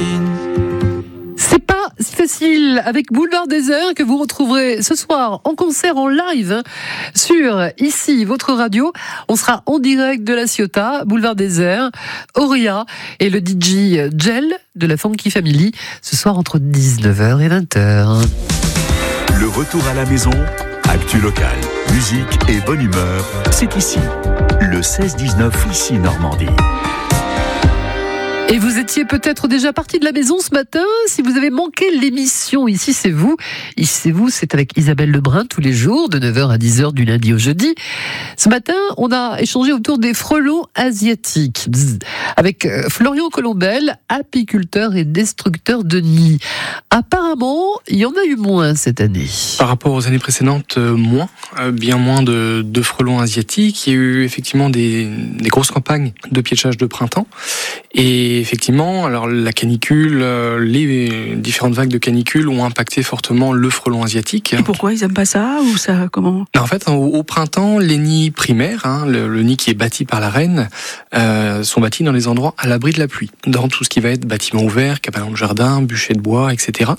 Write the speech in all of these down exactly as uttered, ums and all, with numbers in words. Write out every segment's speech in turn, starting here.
cantine. C'est pas si facile avec Boulevard Désert que vous retrouverez ce soir en concert en live sur ici votre radio. On sera en direct de la Ciotat, Boulevard Désert, Auria et le D J Gel de la Funky Family ce soir entre dix-neuf heures et vingt heures. Le retour à la maison, actu locale, musique et bonne humeur, c'est ici. Le seize dix-neuf ici Normandie. Et vous étiez peut-être déjà parti de la maison ce matin. Si vous avez manqué l'émission Ici c'est vous, Ici c'est vous, c'est avec Isabelle Lebrun tous les jours de neuf heures à dix heures du lundi au jeudi. Ce matin, on a échangé autour des frelons asiatiques avec Florian Colombel, apiculteur et destructeur de nids. Apparemment, il y en a eu moins cette année. Par rapport aux années précédentes, euh, moins, euh, bien moins de, de frelons asiatiques. Il y a eu effectivement des, des grosses campagnes de piégeage de printemps. Et effectivement, alors la canicule, euh, les différentes vagues de canicule ont impacté fortement le frelon asiatique. Et pourquoi ils aiment pas ça ou ça comment ? En fait, au, au printemps, les nids primaires, hein, le, le nid qui est bâti par la reine, euh, sont bâtis dans les endroits à l'abri de la pluie, dans tout ce qui va être bâtiment ouvert, cabanon de jardin, bûcher de bois, et cetera.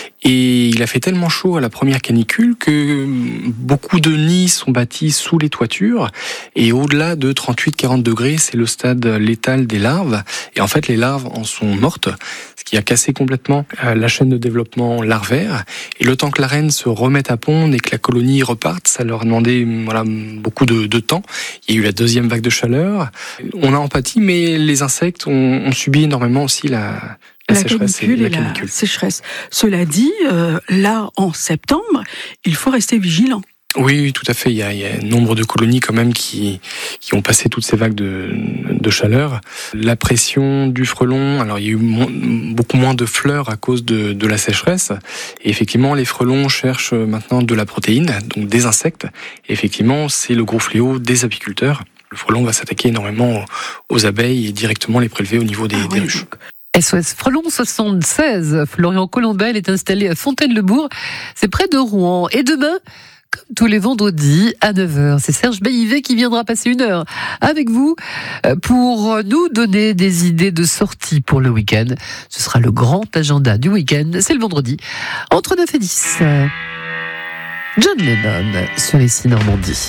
Et il a fait tellement chaud à la première canicule que beaucoup de nids sont bâtis sous les toitures. Et au-delà de trente-huit à quarante degrés, c'est le stade létal des larves. Et en fait, les larves en sont mortes, ce qui a cassé complètement la chaîne de développement larvaire. Et le temps que la reine se remette à pondre et que la colonie reparte, ça leur a demandé voilà, beaucoup de, de temps. Il y a eu la deuxième vague de chaleur. On a empathie, mais les insectes ont, ont subi énormément aussi la... La, la sécheresse canicule et, et la, la sécheresse. Cela dit, euh, là, en septembre, il faut rester vigilant. Oui, oui, tout à fait. Il y a, il y a un nombre de colonies quand même qui, qui ont passé toutes ces vagues de, de chaleur. La pression du frelon, alors il y a eu mo- beaucoup moins de fleurs à cause de, de la sécheresse. Et effectivement, les frelons cherchent maintenant de la protéine, donc des insectes. Et effectivement, c'est le gros fléau des apiculteurs. Le frelon va s'attaquer énormément aux, aux abeilles et directement les prélever au niveau des, ah, des oui, ruches. Donc... S O S Frelon soixante-seize, Florian Colombel est installé à Fontaine-le-Bourg, c'est près de Rouen. Et demain, comme tous les vendredis, à neuf heures, c'est Serge Baillivet qui viendra passer une heure avec vous pour nous donner des idées de sortie pour le week-end. Ce sera le grand agenda du week-end, c'est le vendredi, entre neuf et dix. John Lennon sur Ici Normandie.